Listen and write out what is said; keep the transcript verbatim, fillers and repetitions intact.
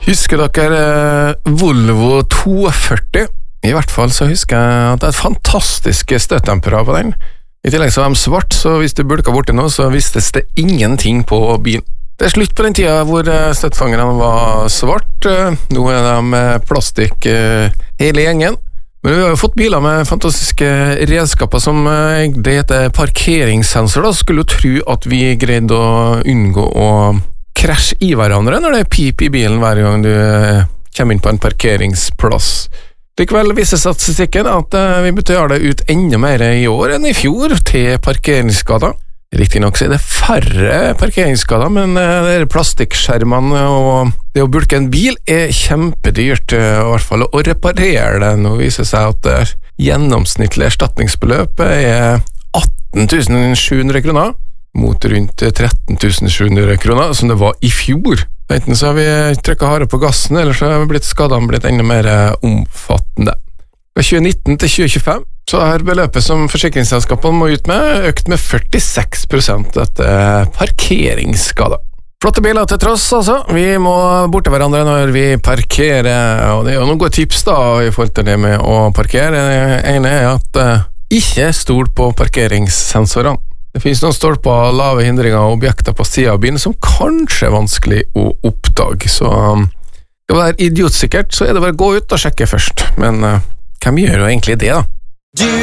Husker dere eh, Volvo to førti? I hvert fall så husker jeg at det er et fantastisk støttdempere på den. I tillegg så var de svart, så hvis du bulka borti nå, så vistes det ingenting på bilen. Det er slutt på den tida hvor støttfangerne var svart. Nå er de med plastikk hele gjengen. Men vi har jo fått biler med fantastiske redskaper som egentlig heter parkeringssensor. Da skulle jo tro at vi greide å unngå å krasje i hverandre når det er pip i bilen hver gang du kommer inn på en parkeringsplass. Likevel viser statistikken at vi betaler ut enda mer i år enn i fjor til parkeringsskader. Riktig nok så er det færre parkeringsskader, men det er plastikkskjermene og det å bulke en bil er kjempedyrt, i hvert fall å reparere det. Nå viser det seg at det gjennomsnittlig erstatningsbeløp er atten tusen sju hundre kroner, mot rundt tretten tusen sju hundre kroner, som det var i fjor. Enten så har vi trykket harde på gassen, eller så har vi blitt skadene blitt enda mer omfattende. Fra tjue nitten til tjue tjuefem så har beløpet som forsikringsselskapene må ut med økt med førtiseks prosent etter parkeringsskader. Flotte biler til tross, altså. Vi må borte hverandre når vi parkerer, og det er jo noen gode tips da i forhold til det med å parkere. Det ene er at uh, ikke stol på parkeringssensorene. Det finnes noen stolper, lave hindringer og objekter på siden av bilen som kanskje er vanskelig å oppdage, så um, skal det være idiotsikkert, så er det bare å gå ut og sjekke først. Men uh, hvem gjør jo egentlig det da? Du